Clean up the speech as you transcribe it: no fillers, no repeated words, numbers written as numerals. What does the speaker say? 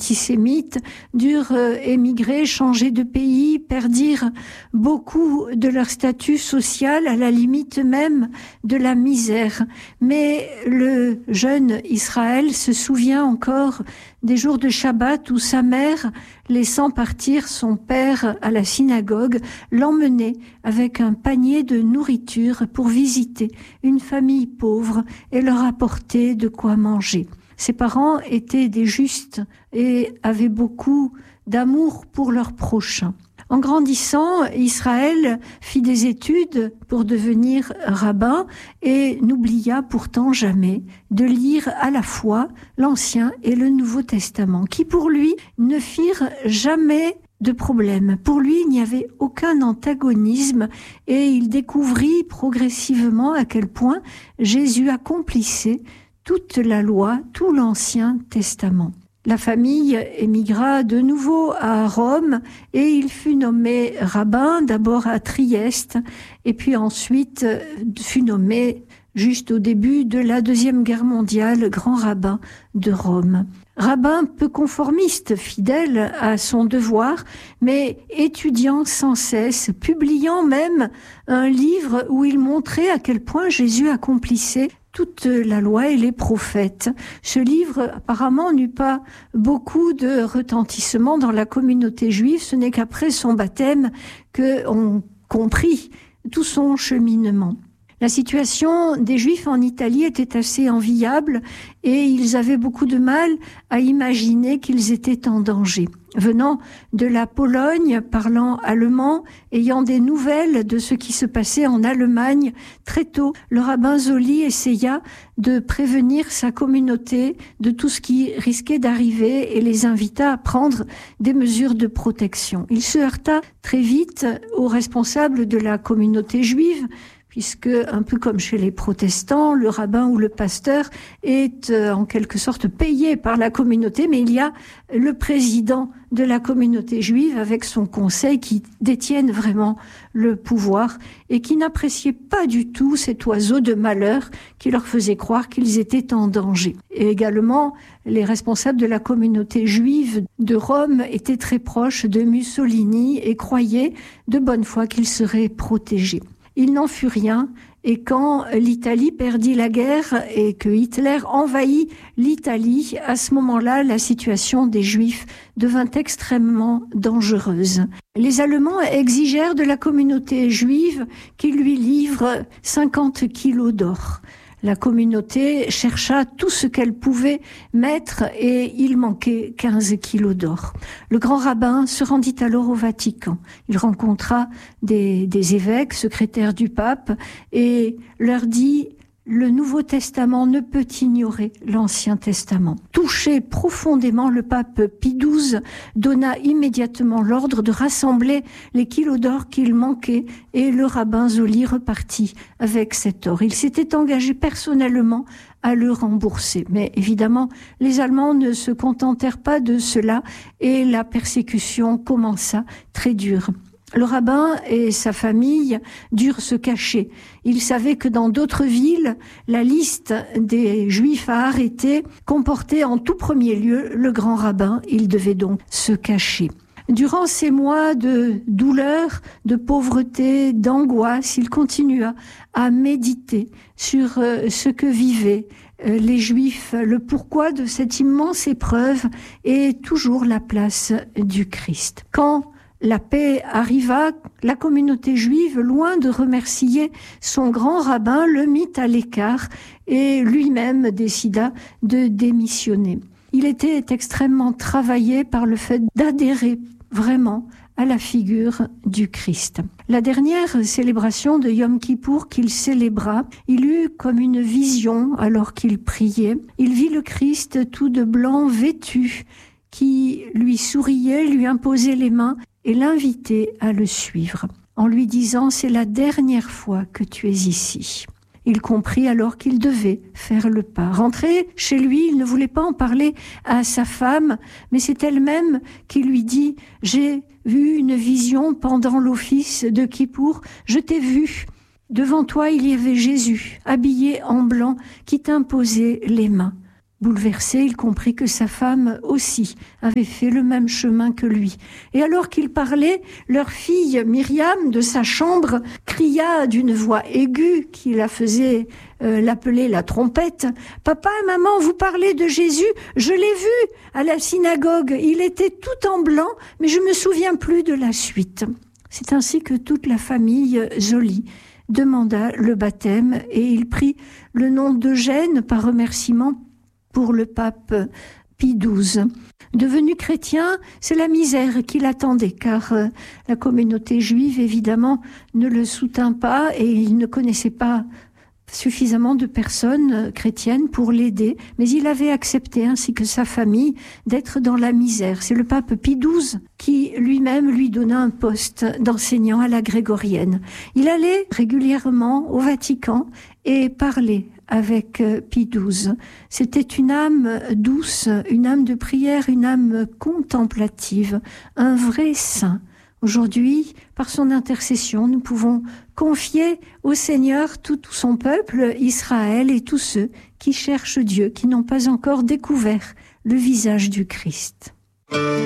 antisémites, durent émigrer, changer de pays, perdirent beaucoup de leur statut social, à la limite même de la misère. Mais le jeune Israël se souvient encore des jours de Shabbat où sa mère, laissant partir son père à la synagogue, l'emmenait avec un panier de nourriture pour visiter une famille pauvre et leur apporter de quoi manger. Ses parents étaient des justes et avaient beaucoup d'amour pour leurs prochains. En grandissant, Israël fit des études pour devenir rabbin et n'oublia pourtant jamais de lire à la fois l'Ancien et le Nouveau Testament, qui pour lui ne firent jamais de problème. Pour lui, il n'y avait aucun antagonisme et il découvrit progressivement à quel point Jésus accomplissait toute la loi, tout l'Ancien Testament. La famille émigra de nouveau à Rome et il fut nommé rabbin, d'abord à Trieste, et puis ensuite fut nommé, juste au début de la Deuxième Guerre mondiale, grand rabbin de Rome. Rabbin peu conformiste, fidèle à son devoir, mais étudiant sans cesse, publiant même un livre où il montrait à quel point Jésus accomplissait toute la loi et les prophètes. Ce livre, apparemment, n'eut pas beaucoup de retentissement dans la communauté juive. Ce n'est qu'après son baptême qu'on comprit tout son cheminement. La situation des Juifs en Italie était assez enviable et ils avaient beaucoup de mal à imaginer qu'ils étaient en danger. Venant de la Pologne, parlant allemand, ayant des nouvelles de ce qui se passait en Allemagne, très tôt, le rabbin Zoli essaya de prévenir sa communauté de tout ce qui risquait d'arriver et les invita à prendre des mesures de protection. Il se heurta très vite aux responsables de la communauté juive, puisque, un peu comme chez les protestants, le rabbin ou le pasteur est en quelque sorte payé par la communauté, mais il y a le président de la communauté juive avec son conseil qui détiennent vraiment le pouvoir et qui n'appréciait pas du tout cet oiseau de malheur qui leur faisait croire qu'ils étaient en danger. Et également, les responsables de la communauté juive de Rome étaient très proches de Mussolini et croyaient de bonne foi qu'ils seraient protégés. Il n'en fut rien, et quand l'Italie perdit la guerre et que Hitler envahit l'Italie, à ce moment-là, la situation des Juifs devint extrêmement dangereuse. Les Allemands exigèrent de la communauté juive qu'il lui livre 50 kilos d'or. La communauté chercha tout ce qu'elle pouvait mettre et il manquait 15 kilos d'or. Le grand rabbin se rendit alors au Vatican. Il rencontra des évêques, secrétaires du pape et leur dit « Le Nouveau Testament ne peut ignorer l'Ancien Testament ». Touché profondément, le pape Pie XII donna immédiatement l'ordre de rassembler les kilos d'or qu'il manquait et le rabbin Zoli repartit avec cet or. Il s'était engagé personnellement à le rembourser. Mais évidemment, les Allemands ne se contentèrent pas de cela et la persécution commença très dure. Le rabbin et sa famille durent se cacher. Ils savaient que dans d'autres villes, la liste des Juifs à arrêter comportait en tout premier lieu le grand rabbin. Il devait donc se cacher. Durant ces mois de douleur, de pauvreté, d'angoisse, il continua à méditer sur ce que vivaient les Juifs, le pourquoi de cette immense épreuve et toujours la place du Christ. Quand la paix arriva, la communauté juive, loin de remercier son grand rabbin, le mit à l'écart et lui-même décida de démissionner. Il était extrêmement travaillé par le fait d'adhérer vraiment à la figure du Christ. La dernière célébration de Yom Kippour qu'il célébra, il eut comme une vision alors qu'il priait. Il vit le Christ tout de blanc vêtu qui lui souriait, lui imposait les mains et l'invitait à le suivre, en lui disant « C'est la dernière fois que tu es ici ». Il comprit alors qu'il devait faire le pas. Rentré chez lui, il ne voulait pas en parler à sa femme, mais c'est elle-même qui lui dit « J'ai vu une vision pendant l'office de Kippour, je t'ai vu. Devant toi, il y avait Jésus, habillé en blanc, qui t'imposait les mains. Bouleversé, il comprit que sa femme aussi avait fait le même chemin que lui. Et alors qu'il parlait, leur fille Myriam, de sa chambre, cria d'une voix aiguë qui la faisait l'appeler la trompette. « Papa, maman, vous parlez de Jésus? Je l'ai vu à la synagogue. Il était tout en blanc, mais je me souviens plus de la suite. » C'est ainsi que toute la famille Joly demanda le baptême et il prit le nom d'Eugène par remerciement pour le pape Pie XII. Devenu chrétien, c'est la misère qui l'attendait, car la communauté juive, évidemment, ne le soutint pas et il ne connaissait pas suffisamment de personnes chrétiennes pour l'aider, mais il avait accepté, ainsi que sa famille, d'être dans la misère. C'est le pape Pie XII qui lui-même lui donna un poste d'enseignant à la grégorienne. Il allait régulièrement au Vatican et parlait avec Pie XII. C'était une âme douce, une âme de prière, une âme contemplative, un vrai saint. Aujourd'hui, par son intercession, nous pouvons confier au Seigneur tout son peuple, Israël, et tous ceux qui cherchent Dieu, qui n'ont pas encore découvert le visage du Christ.